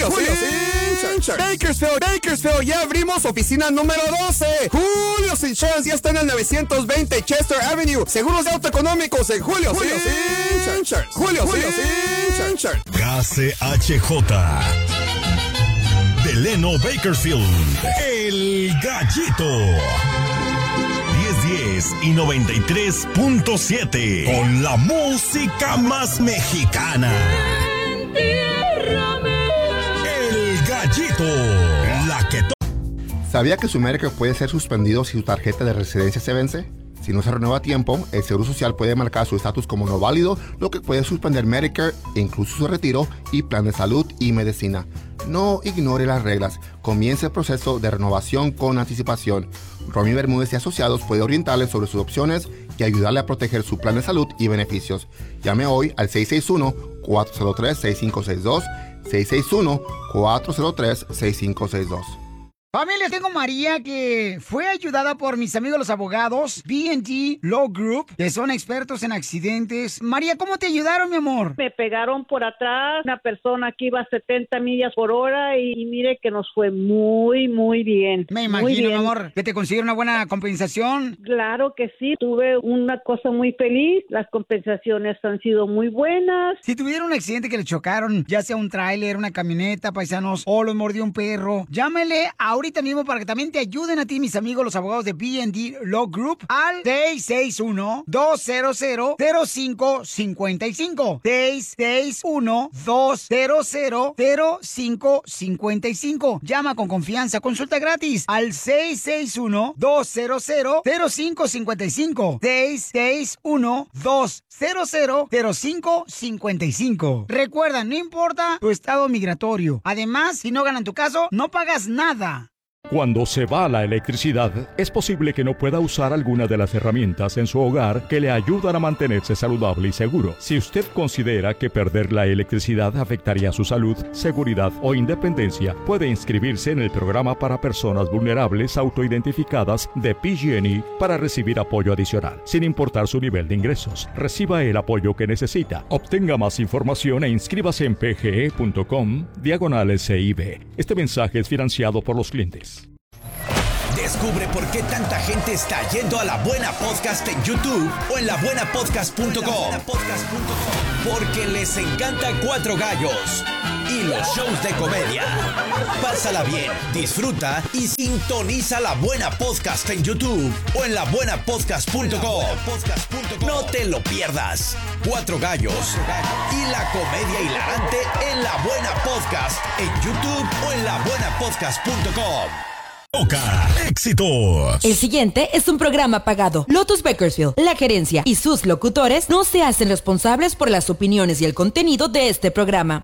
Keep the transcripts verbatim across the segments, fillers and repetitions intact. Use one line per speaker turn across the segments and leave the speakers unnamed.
Julio, Julio Insurance. Bakersfield, Bakersfield, ya abrimos oficina número doce. Julio Insurance ya está en el novecientos veinte Chester Avenue. Seguros de auto económicos en Julio, Julio Insurance. Julio, Julio Insurance.
K C H J. Delano Bakersfield, El Gallito. diez diez y noventa y tres punto siete. Con la música más mexicana. El Gallito. La que to-
¿Sabía que su Medicare puede ser suspendido si su tarjeta de residencia se vence? Si no se renueva a tiempo, el Seguro Social puede marcar su estatus como no válido, lo que puede suspender Medicare, incluso su retiro y plan de salud y medicina. No ignore las reglas. Comience el proceso de renovación con anticipación. Romy Bermúdez y Asociados puede orientarle sobre sus opciones y ayudarle a proteger su plan de salud y beneficios. Llame hoy al seis seis uno, cuatro cero tres, seis cinco seis dos, seis seis uno, cuatro cero tres, seis cinco seis dos.
Familia, tengo María que fue ayudada por mis amigos los abogados B and D Law Group, que son expertos en accidentes. María, ¿cómo te ayudaron, mi amor?
Me pegaron por atrás, una persona que iba a setenta millas por hora y, y mire que nos fue muy, muy bien.
Me imagino,
muy bien.
mi amor, que te consiguieron una buena compensación.
Claro que sí, tuve una cosa muy feliz, las compensaciones han sido muy buenas.
Si tuvieron un accidente que le chocaron, ya sea un tráiler, una camioneta, paisanos, o los mordió un perro, llámele ahorita mismo para que también te ayuden a ti, mis amigos, los abogados de B and D Law Group, al seis seis uno, dos cero cero, cero cinco cinco cinco. seis seis uno, dos cero cero, cero cinco cinco cinco. Llama con confianza, consulta gratis al seis seis uno, dos cero cero, cero cinco cinco cinco. seis seis uno, dos cero cero, cero cinco cinco cinco. Recuerda, no importa tu estado migratorio. Además, si no ganan tu caso, no pagas nada.
Cuando se va la electricidad, es posible que no pueda usar alguna de las herramientas en su hogar que le ayudan a mantenerse saludable y seguro. Si usted considera que perder la electricidad afectaría su salud, seguridad o independencia, puede inscribirse en el programa para personas vulnerables autoidentificadas de P G and E para recibir apoyo adicional, sin importar su nivel de ingresos. Reciba el apoyo que necesita. Obtenga más información e inscríbase en pge.com diagonal S I B. Este mensaje es financiado por los clientes.
Descubre por qué tanta gente está yendo a La Buena Podcast en YouTube o en la buena podcast punto com. Porque les encanta Cuatro Gallos y los shows de comedia. Pásala bien, disfruta y sintoniza La Buena Podcast en YouTube o en la buena podcast punto com. No te lo pierdas. Cuatro Gallos y la comedia hilarante en La Buena Podcast en YouTube o en la buena podcast punto com.
Toca éxitos.
El siguiente es un programa pagado. Lotus Bakersfield, la gerencia y sus locutores no se hacen responsables por las opiniones y el contenido de este programa.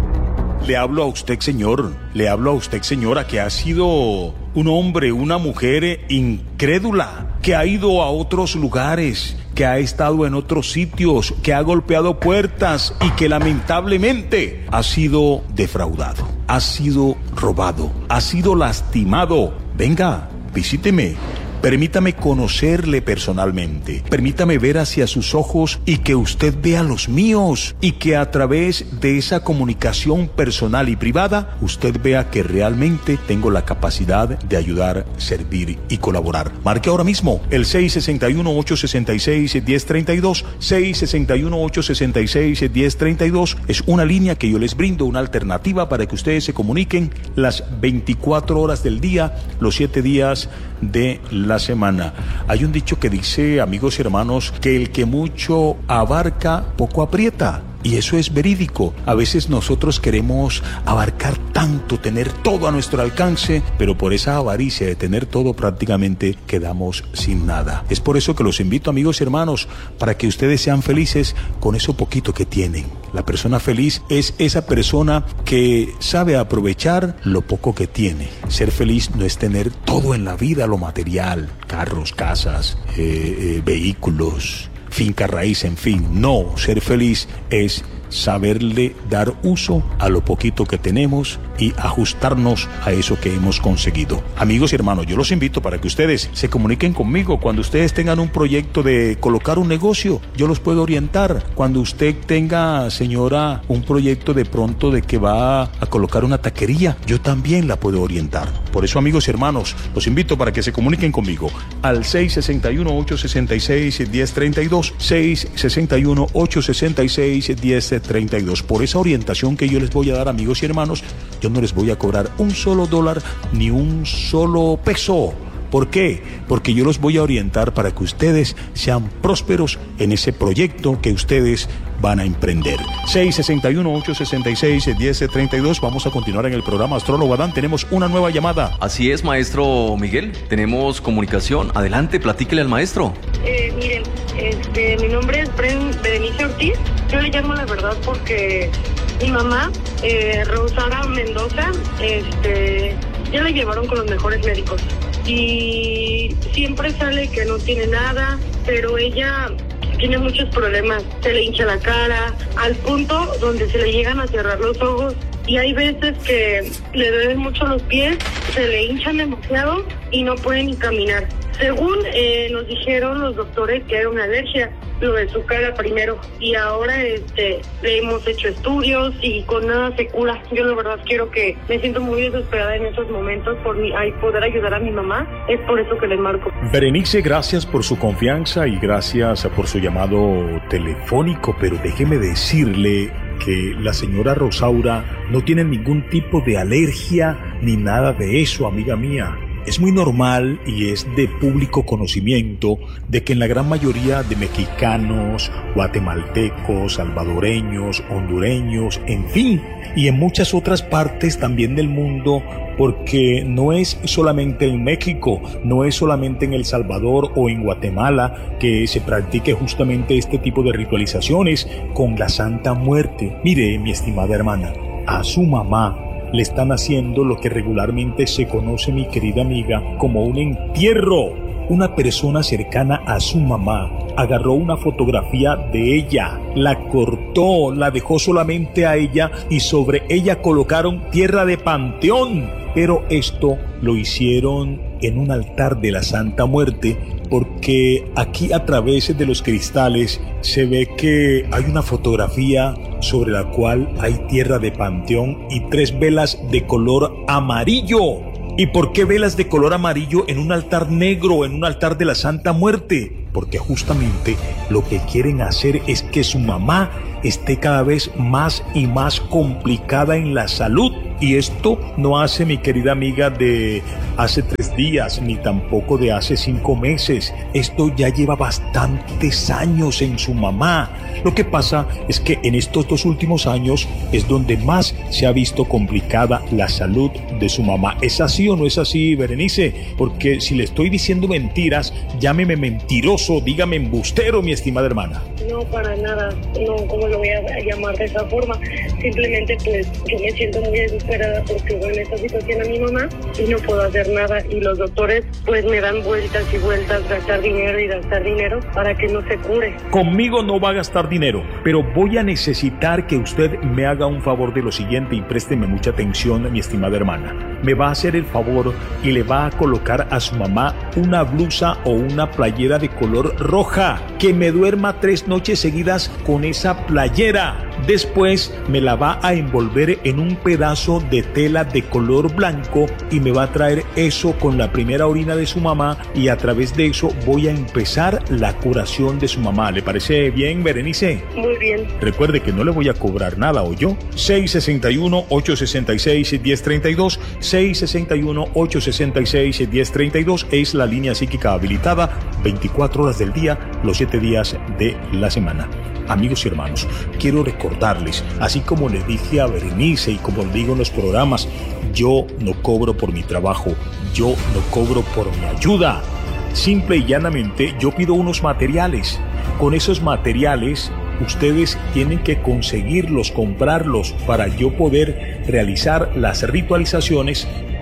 Le hablo a usted, señor. Le hablo a usted, señora, que ha sido un hombre, una mujer incrédula, que ha ido a otros lugares, que ha estado en otros sitios, que ha golpeado puertas y que lamentablemente ha sido defraudado, ha sido robado, ha sido lastimado. Venga, visíteme. Permítame conocerle personalmente. Permítame ver hacia sus ojos y que usted vea los míos. Y que a través de esa comunicación personal y privada, usted vea que realmente tengo la capacidad de ayudar, servir y colaborar. Marque ahora mismo el seis seis uno, ocho seis seis, uno cero tres dos. seis seis uno, ocho seis seis, uno cero tres dos. Es una línea que yo les brindo, una alternativa para que ustedes se comuniquen las veinticuatro horas del día, los siete días de la semana. Hay un dicho que dice, amigos y hermanos, que el que mucho abarca, poco aprieta. Y eso es verídico. A veces nosotros queremos abarcar tanto, tener todo a nuestro alcance, pero por esa avaricia de tener todo prácticamente quedamos sin nada. Es por eso que los invito, amigos y hermanos, para que ustedes sean felices con eso poquito que tienen. La persona feliz es esa persona que sabe aprovechar lo poco que tiene. Ser feliz no es tener todo en la vida, lo material, carros, casas, eh, eh, vehículos, finca raíz, en fin. No, ser feliz es saberle dar uso a lo poquito que tenemos y ajustarnos a eso que hemos conseguido. Amigos y hermanos, yo los invito para que ustedes se comuniquen conmigo. Cuando ustedes tengan un proyecto de colocar un negocio, yo los puedo orientar. Cuando usted tenga, señora, un proyecto de pronto de que va a colocar una taquería, yo también la puedo orientar. Por eso, amigos y hermanos, los invito para que se comuniquen conmigo al seis seis uno, ocho seis seis, uno cero tres dos, seis seis uno, ocho seis seis, uno cero tres dos. Por esa orientación que yo les voy a dar, amigos y hermanos, yo no les voy a cobrar un solo dólar ni un solo peso. ¿Por qué? Porque yo los voy a orientar para que ustedes sean prósperos en ese proyecto que ustedes van a emprender. seis seis uno, ocho seis seis, uno cero tres dos. Vamos a continuar en el programa Astrólogo Adán. Tenemos una nueva llamada.
Así es, maestro Miguel. Tenemos comunicación. Adelante, platíquele al maestro.
Eh, miren, este, mi nombre es Bren Berenice Ortiz. Yo le llamo la verdad porque mi mamá, eh, Rosara Mendoza, este, ya la llevaron con los mejores médicos. Y siempre sale que no tiene nada, pero ella tiene muchos problemas. Se le hincha la cara, al punto donde se le llegan a cerrar los ojos. Y hay veces que le duelen mucho los pies, se le hinchan demasiado y no puede ni caminar. Según eh, nos dijeron los doctores que era una alergia, lo de su cara primero, y ahora este le hemos hecho estudios y con nada se cura. Yo la verdad quiero que me siento muy desesperada en estos momentos por mi, ay, poder ayudar a mi mamá. Es por eso que les marco.
Berenice, gracias por su confianza y gracias por su llamado telefónico, pero déjeme decirle que la señora Rosaura no tiene ningún tipo de alergia ni nada de eso, amiga mía. Es muy normal y es de público conocimiento de que en la gran mayoría de mexicanos, guatemaltecos, salvadoreños, hondureños, en fin, y en muchas otras partes también del mundo, porque no es solamente en México, no es solamente en El Salvador o en Guatemala que se practique justamente este tipo de ritualizaciones con la Santa Muerte. Mire, mi estimada hermana, a su mamá le están haciendo lo que regularmente se conoce, mi querida amiga, como un entierro. Una persona cercana a su mamá agarró una fotografía de ella, la cortó, la dejó solamente a ella y sobre ella colocaron tierra de panteón. Pero esto lo hicieron en un altar de la Santa Muerte, porque aquí a través de los cristales se ve que hay una fotografía sobre la cual hay tierra de panteón y tres velas de color amarillo. ¿Y por qué velas de color amarillo en un altar negro, en un altar de la Santa Muerte? Porque justamente lo que quieren hacer es que su mamá esté cada vez más y más complicada en la salud. Y esto no hace, mi querida amiga, de hace tres días, ni tampoco de hace cinco meses. Esto ya lleva bastantes años en su mamá. Lo que pasa es que en estos dos últimos años es donde más se ha visto complicada la salud de su mamá. ¿Es así o no es así, Berenice? Porque si le estoy diciendo mentiras, llámeme mentiroso, dígame embustero, mi estimada hermana.
No, para nada. No, ¿cómo lo voy a llamar de esa forma? Simplemente, pues, yo me siento muy desesperada porque veo en esta situación a mi mamá y no puedo hacer nada. Y los doctores, pues, me dan vueltas y vueltas, gastar dinero y gastar dinero para que no se cure.
Conmigo no va a gastar dinero, pero voy a necesitar que usted me haga un favor de lo siguiente y présteme mucha atención, mi estimada hermana. Me va a hacer el favor y le va a colocar a su mamá una blusa o una playera de color roja, que me duerma tres noches seguidas con esa playera. Después me la va a envolver en un pedazo de tela de color blanco y me va a traer eso con la primera orina de su mamá, y a través de eso voy a empezar la curación de su mamá. ¿Le parece bien, Berenice?
Muy bien.
Recuerde que no le voy a cobrar nada, ¿oyó? seis seis uno, ocho seis seis, uno cero tres dos, seis seis uno, ocho seis seis, uno cero tres dos es la línea psíquica habilitada veinticuatro horas del día, los siete días de la semana. Amigos y hermanos, quiero recordarles, así como le dije a Berenice y como le digo en los programas, yo no cobro por mi trabajo, yo no cobro por mi ayuda. Simple y llanamente yo pido unos materiales. Con esos materiales ustedes tienen que conseguirlos, comprarlos para yo poder realizar las ritualizaciones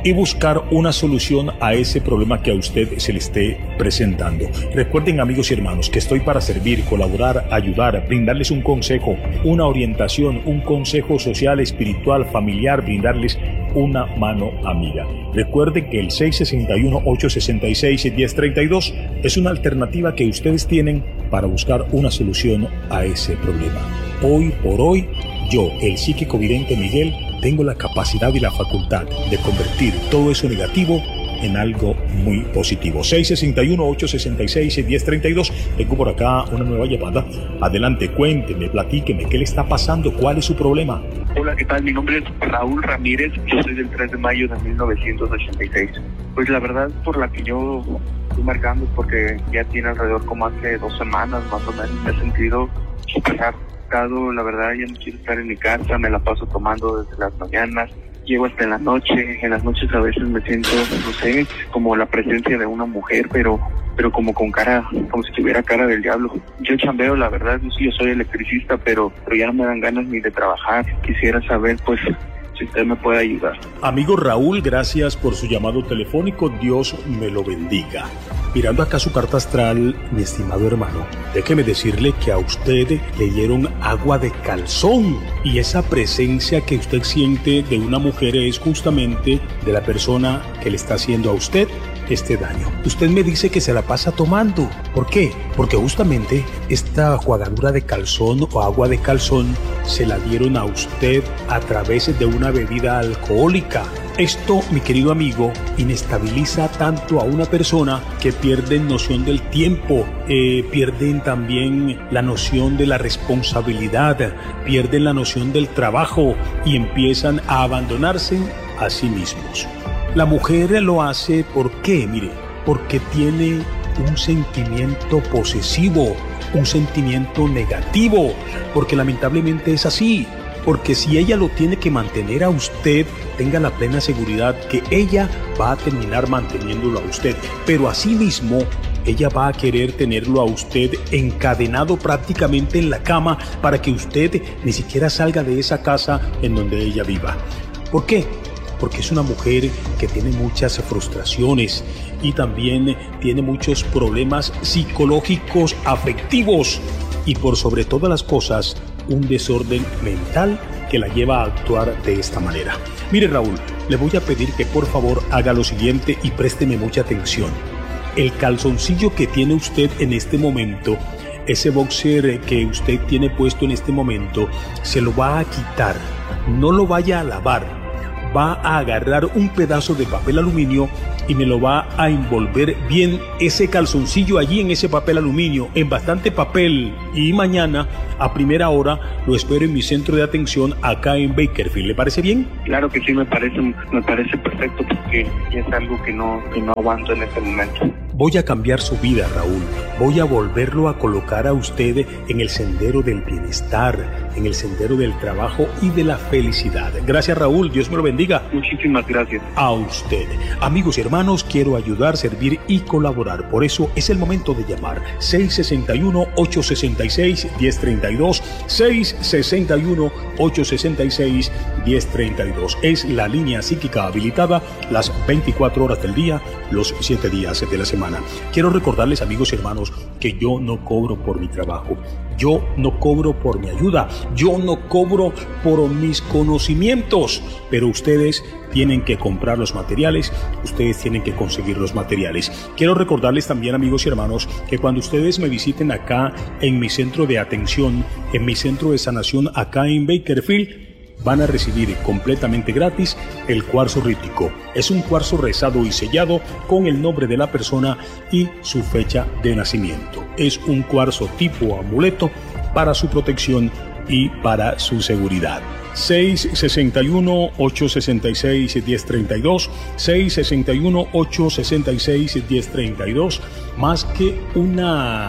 y buscar una solución a ese problema que a usted se le esté presentando. Recuerden, amigos y hermanos, que estoy para servir, colaborar, ayudar, brindarles un consejo, una orientación, un consejo social, espiritual, familiar, brindarles una mano amiga. Recuerden que el seis seis uno, ocho seis seis, uno cero tres dos es una alternativa que ustedes tienen para buscar una solución a ese problema. Hoy por hoy, yo, el psíquico vidente Miguel, tengo la capacidad y la facultad de convertir todo eso negativo en algo muy positivo. seis seis uno, ocho seis seis, uno cero tres dos. Tengo por acá una nueva llamada. Adelante, cuénteme, platíqueme, ¿qué le está pasando? ¿Cuál es su problema?
Hola, ¿qué tal? Mi nombre es Raúl Ramírez. Yo soy del tres de mayo de mil novecientos ochenta y seis. Pues la verdad, por la que yo estoy marcando, porque ya tiene alrededor como hace dos semanas más o menos, me he sentido súper hartado. La verdad, ya no quiero estar en mi casa, me la paso tomando desde las mañanas. Llego hasta en la noche, en las noches a veces me siento, no sé, como la presencia de una mujer, pero pero como con cara, como si tuviera cara del diablo. Yo chambeo, la verdad, yo soy electricista, pero, pero ya no me dan ganas ni de trabajar. Quisiera saber, pues, si usted me puede ayudar.
Amigo Raúl, gracias por su llamado telefónico, Dios me lo bendiga. Mirando acá su carta astral, mi estimado hermano, déjeme decirle que a usted le dieron agua de calzón y esa presencia que usted siente de una mujer es justamente de la persona que le está haciendo a usted este daño. Usted me dice que se la pasa tomando. ¿Por qué? Porque justamente esta jugadura de calzón o agua de calzón se la dieron a usted a través de una bebida alcohólica. Esto, mi querido amigo, inestabiliza tanto a una persona que pierden noción del tiempo, eh, pierden también la noción de la responsabilidad, pierden la noción del trabajo y empiezan a abandonarse a sí mismos. La mujer lo hace, ¿por qué? Mire, porque tiene un sentimiento posesivo, un sentimiento negativo, porque lamentablemente es así. Porque si ella lo tiene que mantener a usted, tenga la plena seguridad que ella va a terminar manteniéndolo a usted. Pero asimismo, ella va a querer tenerlo a usted encadenado prácticamente en la cama para que usted ni siquiera salga de esa casa en donde ella viva. ¿Por qué? Porque es una mujer que tiene muchas frustraciones y también tiene muchos problemas psicológicos, afectivos y por sobre todas las cosas, un desorden mental que la lleva a actuar de esta manera. Mire, Raúl, le voy a pedir que por favor haga lo siguiente y présteme mucha atención. El calzoncillo que tiene usted en este momento, ese boxer que usted tiene puesto en este momento, se lo va a quitar. No lo vaya a lavar. Va a agarrar un pedazo de papel aluminio y me lo va a envolver bien ese calzoncillo allí en ese papel aluminio, en bastante papel, y mañana a primera hora lo espero en mi centro de atención acá en Bakersfield. ¿Le parece bien?
Claro que sí, me parece, me parece perfecto porque es algo que no, que no aguanto en este momento.
Voy a cambiar su vida, Raúl. Voy a volverlo a colocar a usted en el sendero del bienestar, en el sendero del trabajo y de la felicidad. Gracias, Raúl. Dios me lo bendiga.
Muchísimas gracias.
A usted. Amigos y hermanos, quiero ayudar, servir y colaborar. Por eso es el momento de llamar. seis seis uno, ocho seis seis, uno cero tres dos. seis seis uno, ocho seis seis, uno cero tres dos. Es la línea psíquica habilitada las veinticuatro horas del día, los siete días de la semana. Quiero recordarles, amigos y hermanos, que yo no cobro por mi trabajo, yo no cobro por mi ayuda, yo no cobro por mis conocimientos, pero ustedes tienen que comprar los materiales, ustedes tienen que conseguir los materiales. Quiero recordarles también, amigos y hermanos, que cuando ustedes me visiten acá en mi centro de atención, en mi centro de sanación acá en Bakersfield, van a recibir completamente gratis el cuarzo rítico. Es un cuarzo rezado y sellado con el nombre de la persona y su fecha de nacimiento. Es un cuarzo tipo amuleto para su protección y para su seguridad. seis seis uno, ocho seis seis, uno cero tres dos, seis seis uno, ocho seis seis, uno cero tres dos. Más que una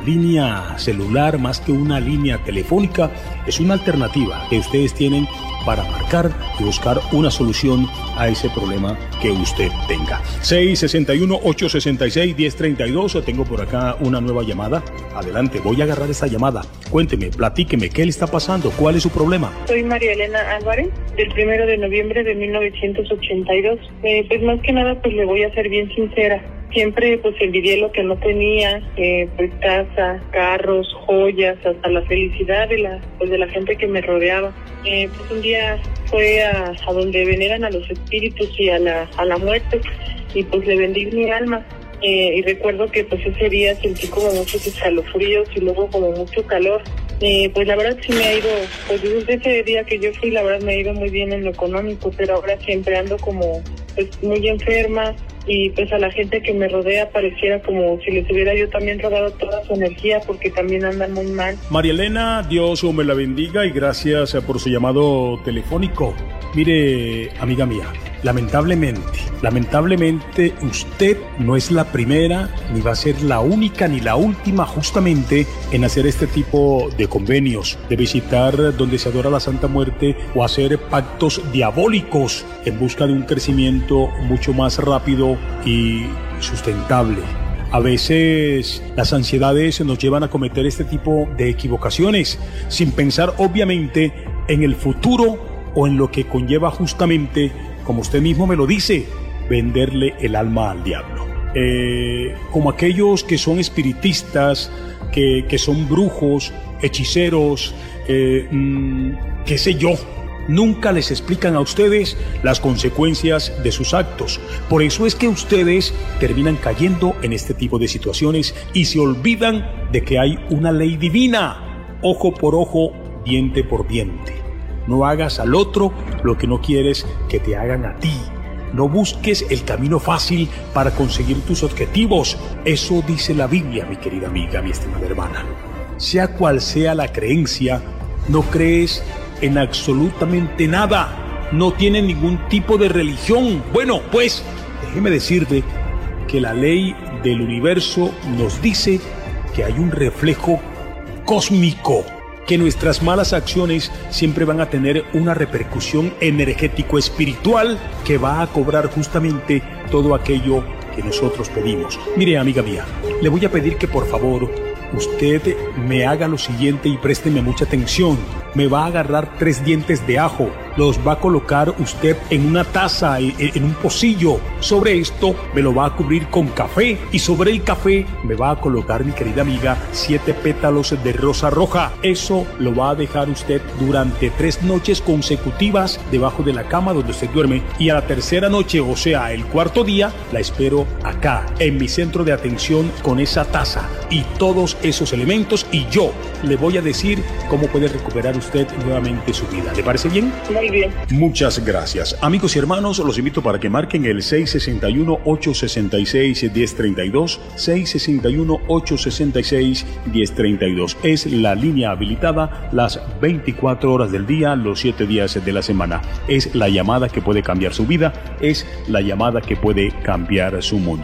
línea celular, más que una línea telefónica, es una alternativa que ustedes tienen para marcar y buscar una solución a ese problema que usted tenga. seis seis uno, ocho seis seis, uno cero tres dos. Tengo por acá una nueva llamada. Adelante, voy a agarrar esta llamada. Cuénteme, platíqueme, ¿qué le está pasando? ¿Cuál es su problema?
Soy María Elena Álvarez, del primero de noviembre de mil novecientos ochenta y dos. Eh, pues más que nada, pues le voy a ser bien sincera. Siempre pues envidié lo que no tenía, eh, pues casa, carros, joyas, hasta la felicidad de la, pues, de la gente que me rodeaba. Eh, pues un día fue a, a donde veneran a los espíritus y a la, a la muerte, y pues le vendí mi alma. Eh, y recuerdo que pues ese día sentí como muchos escalofríos y luego como mucho calor. Eh, pues la verdad sí me ha ido, pues desde ese día que yo fui, la verdad me ha ido muy bien en lo económico, pero ahora siempre ando como pues muy enferma, y pues a la gente que me rodea pareciera como si les hubiera yo también robado toda su energía, porque también andan muy mal.
María Elena, Dios me la bendiga y gracias por su llamado telefónico. Mire, amiga mía, lamentablemente, lamentablemente usted no es la primera, ni va a ser la única, ni la última justamente en hacer este tipo de convenios, de visitar donde se adora la Santa Muerte o hacer pactos diabólicos en busca de un crecimiento mucho más rápido y sustentable. A veces las ansiedades nos llevan a cometer este tipo de equivocaciones sin pensar obviamente en el futuro o en lo que conlleva justamente, como usted mismo me lo dice, venderle el alma al diablo. Eh, como aquellos que son espiritistas, que, que son brujos, hechiceros, eh, mmm, qué sé yo, nunca les explican a ustedes las consecuencias de sus actos. Por eso es que ustedes terminan cayendo en este tipo de situaciones y se olvidan de que hay una ley divina: ojo por ojo, diente por diente. No hagas al otro lo que no quieres que te hagan a ti. No busques el camino fácil para conseguir tus objetivos. Eso dice la Biblia, mi querida amiga, mi estimada hermana. Sea cual sea la creencia, no crees en absolutamente nada. No tiene ningún tipo de religión. Bueno, pues, déjeme decirte que la ley del universo nos dice que hay un reflejo cósmico, que nuestras malas acciones siempre van a tener una repercusión energético-espiritual que va a cobrar justamente todo aquello que nosotros pedimos. Mire, amiga mía, le voy a pedir que por favor usted me haga lo siguiente y présteme mucha atención. Me va a agarrar tres dientes de ajo, los va a colocar usted en una taza, en un pocillo. Sobre esto me lo va a cubrir con café, y sobre el café me va a colocar, mi querida amiga, siete pétalos de rosa roja. Eso lo va a dejar usted durante tres noches consecutivas debajo de la cama donde usted duerme, y a la tercera noche, o sea, el cuarto día, la espero acá, en mi centro de atención, con esa taza y todos esos elementos, y yo le voy a decir cómo puede recuperar usted nuevamente su vida. ¿Le parece bien?
Muy bien.
Muchas gracias. Amigos y hermanos, los invito para que marquen el seis seis uno, ocho seis seis, uno cero tres dos, seis seis uno, ocho seis seis, uno cero tres dos. Es la línea habilitada las veinticuatro horas del día, los siete días de la semana. Es la llamada que puede cambiar su vida, es la llamada que puede cambiar su mundo.